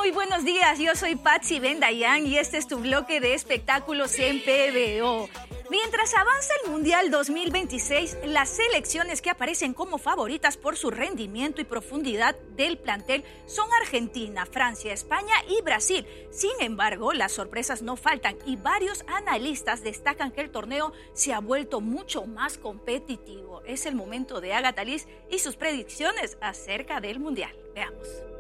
Muy buenos días, yo soy Patsy Bendayán y este es tu bloque de espectáculos en PBO. Mientras avanza el Mundial 2026, las selecciones que aparecen como favoritas por su rendimiento y profundidad del plantel son Argentina, Francia, España y Brasil. Sin embargo, las sorpresas no faltan y varios analistas destacan que el torneo se ha vuelto mucho más competitivo. Es el momento de Agatha Liz y sus predicciones acerca del Mundial. Veamos.